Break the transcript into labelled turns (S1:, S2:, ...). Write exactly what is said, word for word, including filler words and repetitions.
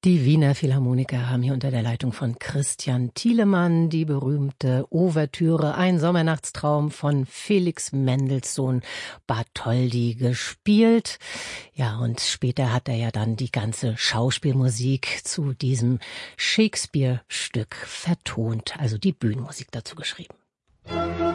S1: Die Wiener Philharmoniker haben hier unter der Leitung von Christian Thielemann die berühmte Ouvertüre Ein Sommernachtstraum von Felix Mendelssohn Bartholdy gespielt. Ja, und später hat er ja dann die ganze Schauspielmusik zu diesem Shakespeare-Stück vertont, also die Bühnenmusik dazu geschrieben.